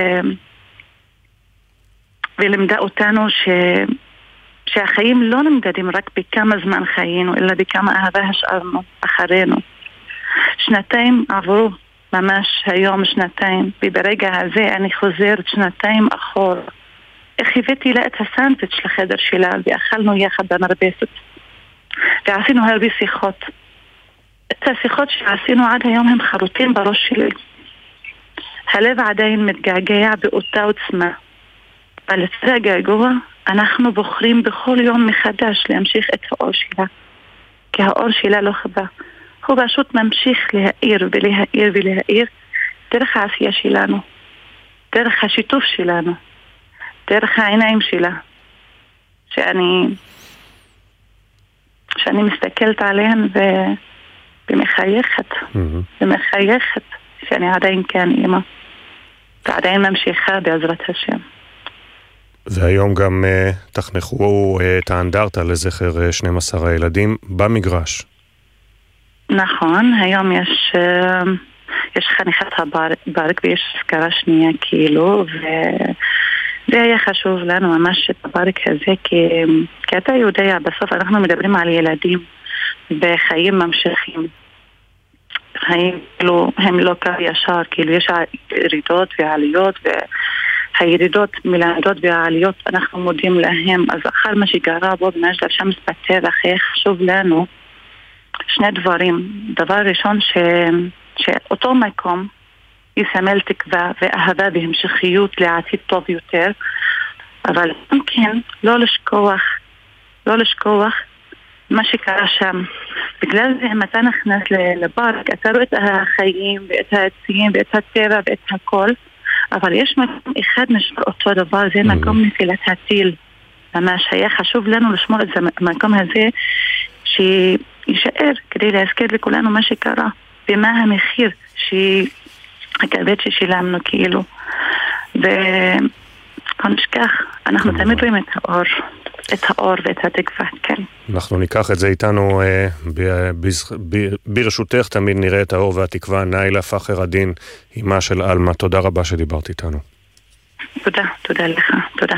ולמדה אותנו שהחיים לא נמדדים רק בכמה זמן חיינו, אלא בכמה אהבה השארנו אחרינו. 2 עברו, ממש היום 2, וברגע הזה אני חוזרת 2 אחורה. איך הבאתי לה את הסנדוויץ' לחדר שלה, ואכלנו יחד במרפסת. ועשינו הרבה שיחות. את השיחות שעשינו עד היום הם חרוטים בראש שלי. הלב עדיין מתגעגע באותה עוצמה. אבל לצד הגעגוע, אנחנו בוחרים בכל יום מחדש להמשיך את האור שלה. כי האור שלה לא חבא. הוא פשוט ממשיך להאיר ולהאיר ולהאיר דרך העשייה שלנו, דרך השיתוף שלנו, דרך העיניים שלה, שאני מסתכלת עליהן ומחייכת, ומחייכת שאני עדיין כאן אימא, ועדיין ממשיכה בעזרת השם. והיום גם תחנכו את האנדרטה לזכר 12 הילדים במגרש. נכון, היום יש חניכת הברק ויש סקרה שנייה כאילו, וזה היה חשוב לנו ממש את הברק הזה, כי אתה יודע, בסוף אנחנו מדברים על ילדים וחיים ממשיכים. חיים כאילו הם לא קו ישר, כאילו יש ירידות ועליות, והירידות מלעדות והעליות אנחנו מודים להם. אז אחר מה שקרה בו במג'דל שמס בטבח היה חשוב לנו 2 דברים. דבר ראשון שאותו מקום יסמל תקווה ואהבה והמשכיות לעתיד טוב יותר, אבל גם כן לא לשכוח מה שקרה שם. בגלל זה אם אתה נכנס לפארק אתה רואה את החיים ואת העצים ואת הטבע ואת הכל, אבל יש מקום אחד נשמע אותו דבר, זה מקום נפילת הטיל. ממש היה חשוב לנו לשמור את המקום הזה שישאר כדי להזכיר לכולנו מה שקרה ומה המחיר שהכבד ששילמנו כאילו. לא נשכח, אנחנו תמיד רואים את האור ואת התקווה, כן. אנחנו ניקח את זה איתנו, ברשותך תמיד נראה את האור והתקווה. ניילה פחר הדין, אימה של אלמה, תודה רבה שדיברת איתנו. תודה לך, תודה.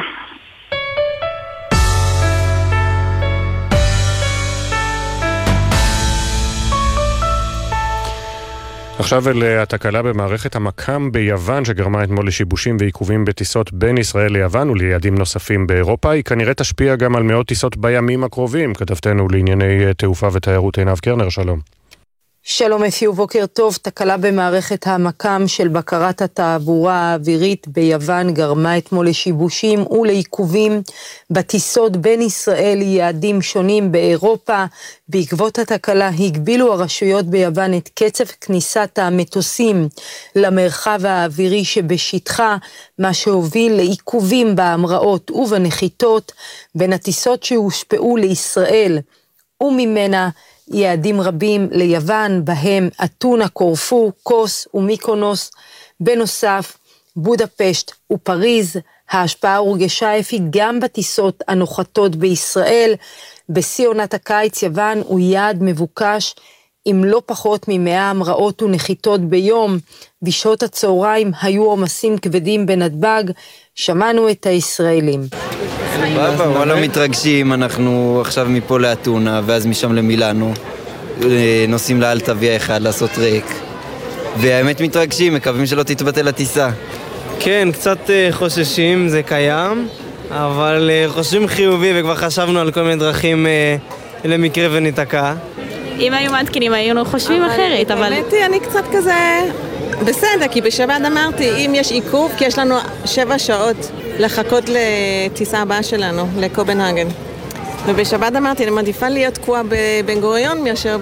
עכשיו אל התקלה במערכת המקם ביוון שגרמה אתמול לשיבושים ועיכובים בטיסות בין ישראל ליוון וליעדים נוספים באירופה. היא כנראה תשפיע גם על מאות טיסות בימים הקרובים. כתבתנו לענייני תעופה ותיירות עינב קרנר, שלום. שלום אפי ובוקר טוב. תקלה במערכת המקם של בקרת התעבורה האווירית ביוון גרמה אתמול לשיבושים ולעיכובים בטיסות בין ישראל ליעדים שונים באירופה. בעקבות התקלה הגבילו הרשויות ביוון את קצב כניסת המטוסים למרחב האווירי שבשטחה, מה שהוביל לעיכובים בהמראות ובנחיתות בין הטיסות שהושפעו לישראל וממנה יעדים רבים ליוון, בהם אתונה, קורפו, קוס ומיקונוס. בנוסף, בודפשט ופריז. ההשפעה הורגשה אפי גם בטיסות הנוחתות בישראל. בשיא עונת הקיץ יוון הוא יעד מבוקש עם לא פחות מ100 המראות ונחיתות ביום. בשעות הצהריים היו עומסים כבדים בנתב"ג. שמענו את הישראלים. וואלה מתרגשים, אנחנו עכשיו מפה לאתונה ואז משם למילאנו, נוסעים לאלטה ויה אחד לעשות ריק, והאמת מתרגשים, מקווים שלא תתבטל הטיסה. כן, קצת חוששים, זה קיים, אבל חושבים חיובי וכבר חשבנו על כל מיני דרכים למקרה וניתקע. אם היו מעדכנים היינו חושבים אחרת, אבל... האמת היא, אני קצת כזה בסדר, כי בשבת אמרתי, אם יש עיכוב, כי יש לנו 7 שעות לחכות לטיסה הבאה שלנו, לקופנהגן. ובשבת אמרתי, אני מעדיפה להיות תקועה בבן גוריון מאשר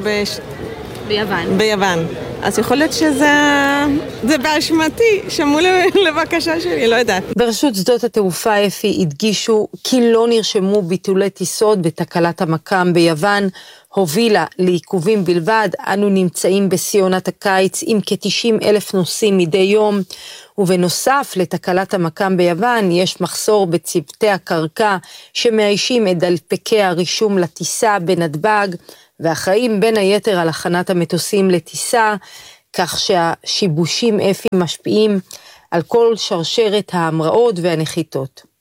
ביוון. אז יכול להיות שזה באשמתי, שמעו לבקשה שלי, לא יודעת. ברשות שדות התעופה אפי הדגישו כי לא נרשמו ביטולי טיסות בתקלת המקם ביוון, הובילה לעיכובים בלבד. אנו נמצאים בשיא עונת הקיץ עם כ-90,000 נוסעים מדי יום, ובנוסף לתקלת המקם ביוון יש מחסור בצוותי הקרקע שמאיישים את דלפקי הרישום לטיסה בנתב"ג, ואחראים בין היתר על הכנת המטוסים לטיסה, כך שהשיבושים אפי משפיעים על כל שרשרת ההמראות והנחיתות.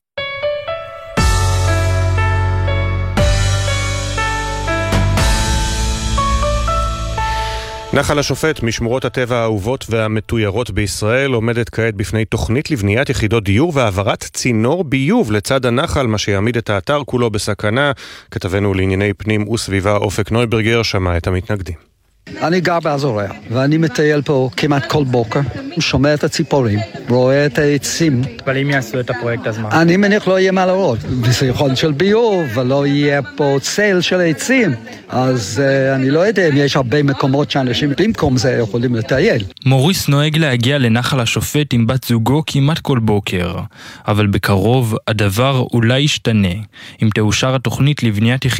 נחל השופט, משמורות הטבע האהובות והמתוירות בישראל, עומדת כעת בפני תוכנית לבניית יחידות דיור והעברת צינור ביוב לצד הנחל, מה שיעמיד את האתר כולו בסכנה. כתבנו לענייני פנים וסביבה אופק נויברגר שמע את המתנגדים. אני גר באזוריה, ואני מטייל פה כמעט כל בוקר, שומע את הציפורים, רואה את העצים. אבל אם יעשו את הפרויקט אז מה? אני מניח לא יהיה מה לראות, בסיכון של ביוב, ולא יהיה פה צל של עצים, אז אני לא יודע אם יש הרבה מקומות שאנשים במקום זה יכולים לטייל. מוריס נוהג להגיע לנחל השופט עם בת זוגו כמעט כל בוקר, אבל בקרוב הדבר אולי ישתנה, אם תאושר התוכנית לבניית יחידה